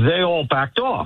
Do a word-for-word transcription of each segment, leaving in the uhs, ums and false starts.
they all backed off.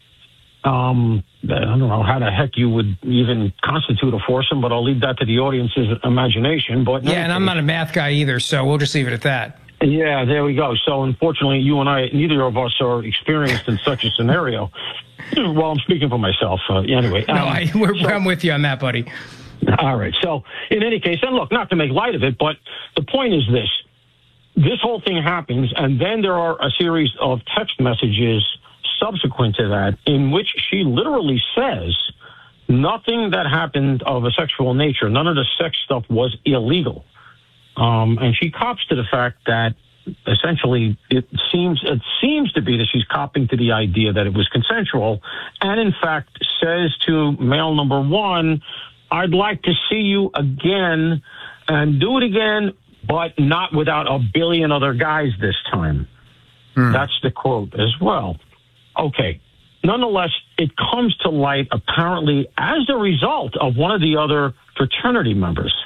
Um, I don't know how the heck you would even constitute a foursome, but I'll leave that to the audience's imagination. But yeah, and I'm not a math guy either, so we'll just leave it at that. Yeah, there we go. So unfortunately, you and I, neither of us are experienced in such a scenario. Well, I'm speaking for myself. Uh, anyway. No, um, I, we're, so, I'm with you on that, buddy. All right. So in any case, and look, not to make light of it, but the point is this. This whole thing happens, and then there are a series of text messages subsequent to that in which she literally says nothing that happened of a sexual nature, none of the sex stuff was illegal. Um, and she cops to the fact that essentially it seems it seems to be that she's copping to the idea that it was consensual, and in fact says to male number one, I'd like to see you again and do it again, but not without a billion other guys this time. Mm. That's the quote as well. Okay. Nonetheless, it comes to light apparently as a result of one of the other fraternity members.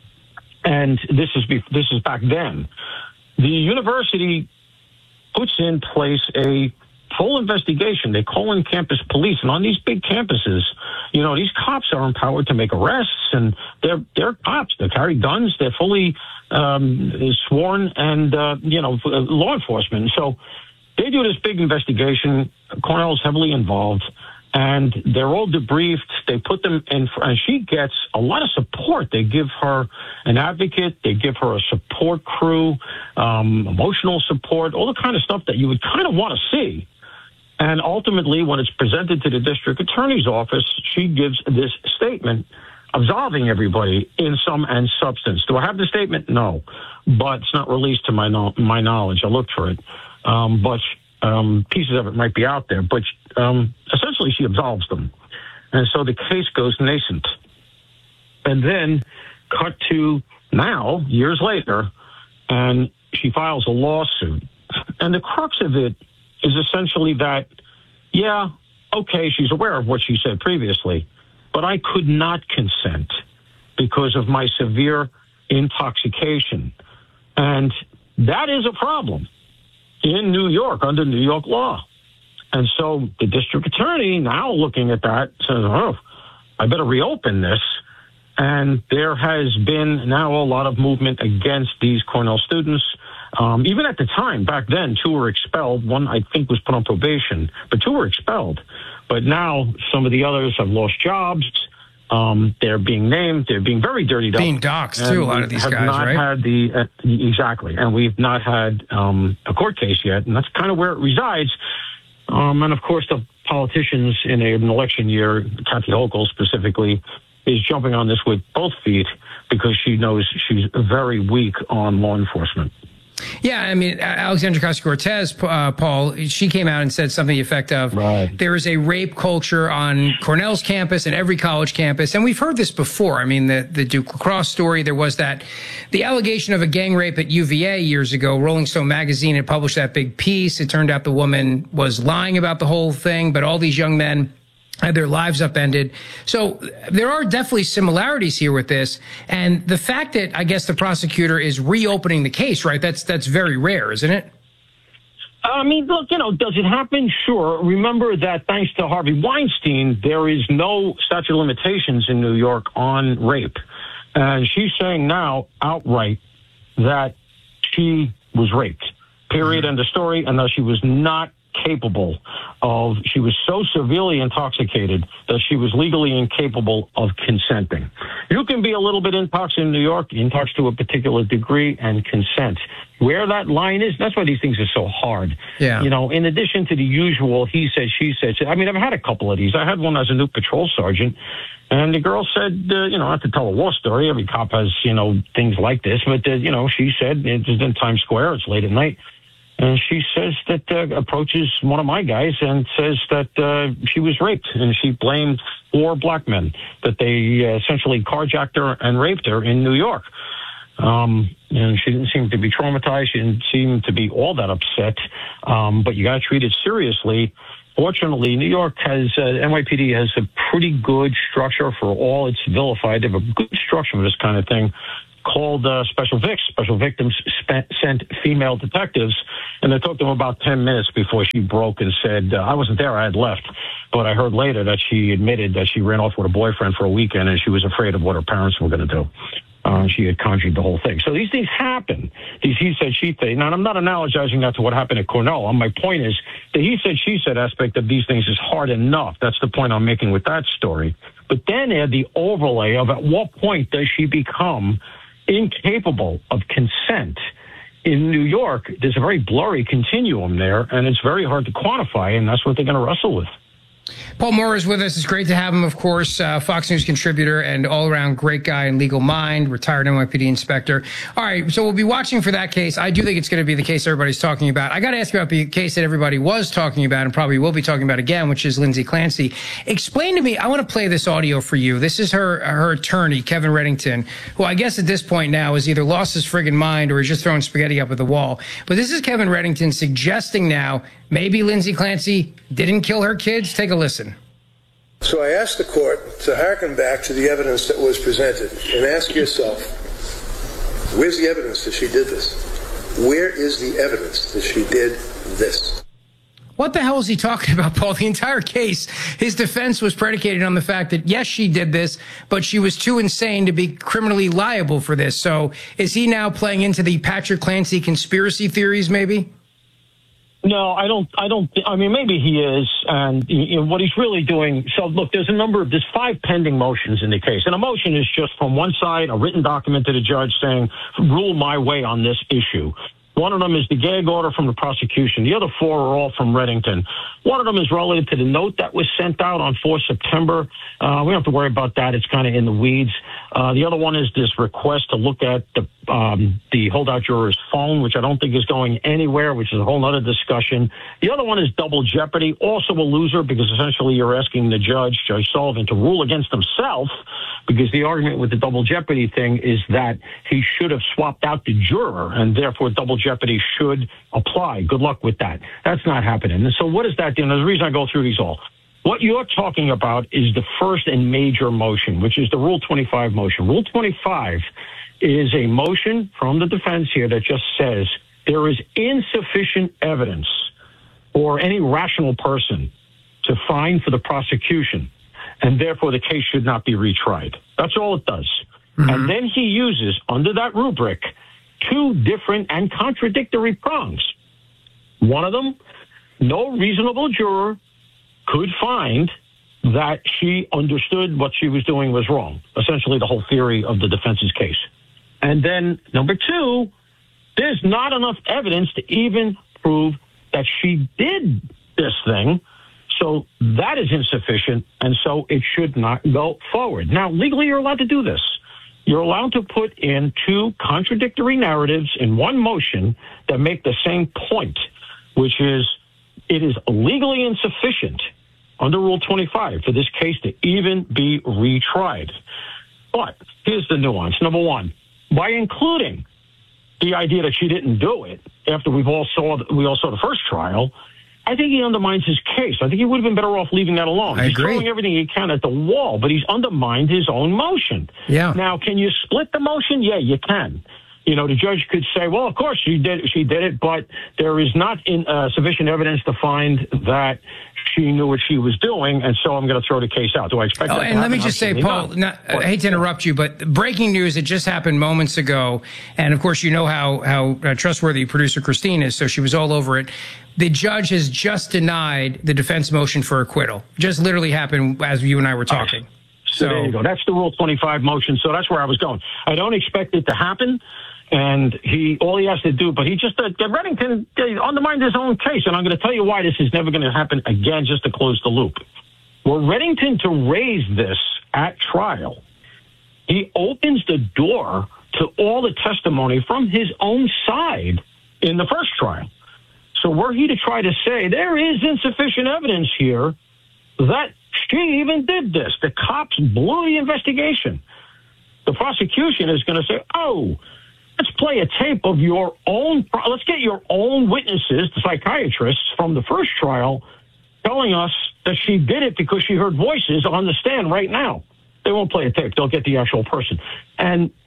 And this is this is back then. The university puts in place a full investigation. They call in campus police, and on these big campuses, you know, these cops are empowered to make arrests, and they're they're cops. They carry guns. They're fully um, sworn, and uh, you know, law enforcement. So they do this big investigation. Cornell's heavily involved. And they're all debriefed. They put them in, and she gets a lot of support. They give her an advocate. They give her a support crew, um, emotional support, all the kind of stuff that you would kind of want to see. And ultimately, when it's presented to the district attorney's office, she gives this statement absolving everybody in sum and substance. Do I have the statement? No. But it's not released to my, no- my knowledge. I looked for it. Um, but Um, pieces of it might be out there, but um, essentially she absolves them. And so the case goes nascent. And then cut to now, years later, and she files a lawsuit. And the crux of it is essentially that, yeah, okay, she's aware of what she said previously, but I could not consent because of my severe intoxication. And that is a problem in New York, under New York law. And so the district attorney, now looking at that, says, oh, I better reopen this. And there has been now a lot of movement against these Cornell students. Um, even at the time, back then, two were expelled. One, I think, was put on probation, but two were expelled. But now some of the others have lost jobs. Um, they're being named. They're being very dirtied being up. Being doxxed, too, a lot of these guys, not right? Had the, uh, exactly. And we've not had um, a court case yet, and that's kind of where it resides. Um, and, of course, the politicians in a, an election year, Kathy Hochul specifically, is jumping on this with both feet because she knows she's very weak on law enforcement. Yeah, I mean, Alexandria Ocasio-Cortez, uh, Paul, she came out and said something to the effect of, right, there is a rape culture on Cornell's campus and every college campus. And we've heard this before. I mean, the, the Duke lacrosse story, there was that, the allegation of a gang rape at U V A years ago. Rolling Stone magazine had published that big piece. It turned out the woman was lying about the whole thing, but all these young men had their lives upended. So there are definitely similarities here with this. And the fact that I guess the prosecutor is reopening the case, right? That's that's very rare, isn't it? I mean, look, you know, does it happen? Sure. Remember that thanks to Harvey Weinstein, there is no statute of limitations in New York on rape. And she's saying now outright that she was raped, period, end of story, and that she was not capable of, she was so severely intoxicated that she was legally incapable of consenting. You can be a little bit intoxicated in New York, intox to a particular degree, and consent. Where that line is, that's why these things are so hard. Yeah. You know, in addition to the usual he said, she said, I mean, I've had a couple of these. I had one as a new patrol sergeant, and the girl said, uh, you know, not to tell a war story, every cop has, you know, things like this, but, uh, you know, she said, it's in Times Square, it's late at night, and she says that, uh, approaches one of my guys and says that uh, she was raped, and she blamed four black men, that they uh, essentially carjacked her and raped her in New York. Um, and she didn't seem to be traumatized. She didn't seem to be all that upset. Um, but you got to treat it seriously. Fortunately, New York has, uh, N Y P D has a pretty good structure for all it's vilified. They have a good structure for this kind of thing. called uh, Special Victims. Special Victims spent, sent female detectives, and it took them about ten minutes before she broke and said, uh, I wasn't there, I had left. But I heard later that she admitted that she ran off with a boyfriend for a weekend and she was afraid of what her parents were going to do. Uh, she had conjured the whole thing. So these things happen. These he said, she said. Now, I'm not analogizing that to what happened at Cornell. My point is the he said, she said aspect of these things is hard enough. That's the point I'm making with that story. But then add the overlay of at what point does she become incapable of consent? In New York, there's a very blurry continuum there, and it's very hard to quantify, and that's what they're going to wrestle with. Paul Moore is with us. It's great to have him, of course, uh, Fox News contributor and all-around great guy in legal mind, retired N Y P D inspector. All right, so we'll be watching for that case. I do think it's going to be the case everybody's talking about. I got to ask you about the case that everybody was talking about and probably will be talking about again, which is Lindsay Clancy. Explain to me, I want to play this audio for you. This is her her attorney, Kevin Reddington, who I guess at this point now has either lost his friggin' mind or is just throwing spaghetti up at the wall. But this is Kevin Reddington suggesting now maybe Lindsay Clancy didn't kill her kids. Take a listen. So I asked the court to hearken back to the evidence that was presented and ask yourself, where's the evidence that she did this? Where is the evidence that she did this? What the hell is he talking about, Paul? The entire case, his defense was predicated on the fact that, yes, she did this, but she was too insane to be criminally liable for this. So is he now playing into the Patrick Clancy conspiracy theories, maybe? No, I don't. I don't. I mean, maybe he is, and you know, what he's really doing. So, look, there's a number of there's five pending motions in the case, and a motion is just from one side a written document to the judge saying, "Rule my way on this issue." One of them is the gag order from the prosecution. The other four are all from Reddington. One of them is related to the note that was sent out on the fourth of September. Uh, we don't have to worry about that. It's kind of in the weeds. Uh, the other one is this request to look at the um, the holdout juror's phone, which I don't think is going anywhere, which is a whole other discussion. The other one is double jeopardy, also a loser, because essentially you're asking the judge, Judge Sullivan, to rule against himself, because the argument with the double jeopardy thing is that he should have swapped out the juror, and therefore double jeopardy should apply. Good luck with that. That's not happening. And so what is that? You know, the reason I go through these all. What you're talking about is the first and major motion, which is the Rule twenty-five motion. Rule twenty-five is a motion from the defense here that just says there is insufficient evidence for any rational person to find for the prosecution, and therefore the case should not be retried. That's all it does. Mm-hmm. And then he uses, under that rubric, two different and contradictory prongs. One of them, no reasonable juror could find that she understood what she was doing was wrong, essentially the whole theory of the defense's case. And then number two, there's not enough evidence to even prove that she did this thing. So that is insufficient, and so it should not go forward. Now, legally, you're allowed to do this. You're allowed to put in two contradictory narratives in one motion that make the same point, which is it is legally insufficient under Rule twenty-five for this case to even be retried. But here's the nuance. Number one, by including the idea that she didn't do it after we've all saw we all saw the first trial, I think he undermines his case. I think he would have been better off leaving that alone. I he's agree. throwing everything he can at the wall, but he's undermined his own motion. Yeah. Now, can you split the motion? Yeah, you can. You know, the judge could say, well, of course she did, she did it, but there is not in, uh, sufficient evidence to find that she knew what she was doing, and so I'm going to throw the case out. Do I expect oh, that to and happen? let me just say, Paul, not. Not, I hate to interrupt you, but breaking news, it just happened moments ago, and of course you know how, how uh, trustworthy producer Christine is, so she was all over it. The judge has just denied the defense motion for acquittal. Just literally happened as you and I were talking. So, so there you go. That's the Rule twenty-five motion, so that's where I was going. I don't expect it to happen. And he, all he has to do, but he just, uh, Reddington uh, undermined his own case. And I'm going to tell you why this is never going to happen again, just to close the loop. Were Reddington to raise this at trial, he opens the door to all the testimony from his own side in the first trial. So were he to try to say there is insufficient evidence here that she even did this, the cops blew the investigation, the prosecution is going to say, oh, let's play a tape of your own, let's get your own witnesses, the psychiatrists from the first trial, telling us that she did it because she heard voices on the stand right now. They won't play a tape. They'll get the actual person. And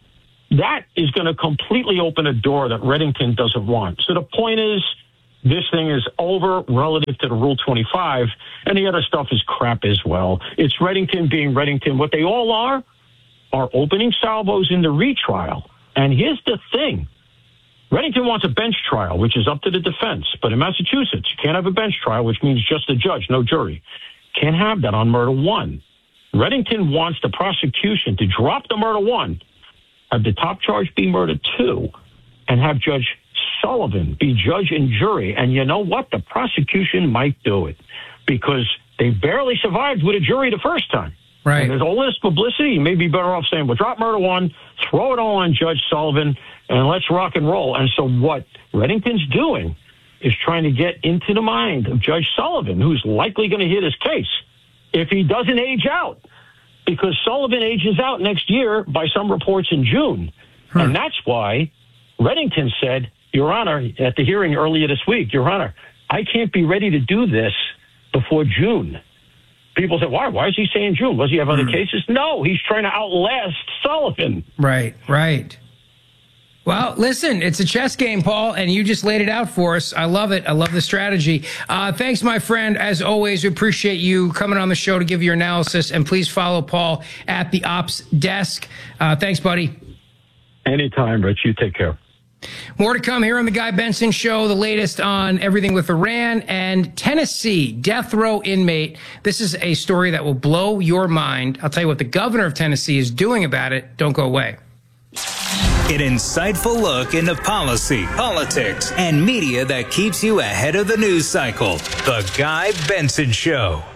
that is going to completely open a door that Reddington doesn't want. So the point is, this thing is over relative to the Rule twenty-five, and the other stuff is crap as well. It's Reddington being Reddington. What they all are are opening salvos in the retrial. And here's the thing. Reddington wants a bench trial, which is up to the defense. But in Massachusetts, you can't have a bench trial, which means just a judge, no jury. Can't have that on murder one. Reddington wants the prosecution to drop the murder one, have the top charge be murder two, and have Judge Sullivan be judge and jury. And you know what? The prosecution might do it because they barely survived with a jury the first time. Right. And there's all this publicity. You may be better off saying, well, drop murder one, throw it all on Judge Sullivan, and let's rock and roll. And so what Reddington's doing is trying to get into the mind of Judge Sullivan, who's likely going to hit his case if he doesn't age out, because Sullivan ages out next year by some reports in June. Hmm. And that's why Reddington said, Your Honor, at the hearing earlier this week, Your Honor, I can't be ready to do this before June. People said, why? Why is he saying June? Does he have other mm. cases? No, he's trying to outlast Sullivan. Right, right. Well, listen, it's a chess game, Paul, and you just laid it out for us. I love it. I love the strategy. Uh, thanks, my friend. As always, we appreciate you coming on the show to give your analysis, and please follow Paul at the Ops Desk. Uh, thanks, buddy. Anytime, Rich. You take care. More to come here on the Guy Benson Show, the latest on everything with Iran and Tennessee, death row inmate. This is a story that will blow your mind. I'll tell you what the governor of Tennessee is doing about it. Don't go away. An insightful look into policy, politics, and media that keeps you ahead of the news cycle. The Guy Benson Show.